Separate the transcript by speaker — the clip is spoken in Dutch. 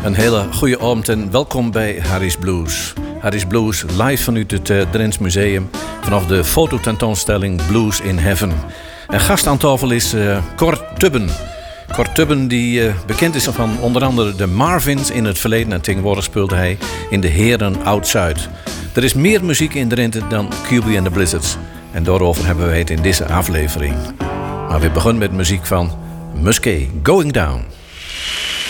Speaker 1: Een hele goede avond en welkom bij Harry's Blues. Harry's Blues live vanuit het Drents Museum vanaf de fototentoonstelling Blues in Heaven. En gast aan tafel is Cor Tubben. Cor Tubben die bekend is van onder andere de Marvins in het verleden en tegenwoordig speelde hij in de Heren Oud-Zuid. Er is meer muziek in Drenthe dan QB and the Blizzards en daarover hebben we het in deze aflevering. Maar we beginnen met muziek van Musquet, Going Down.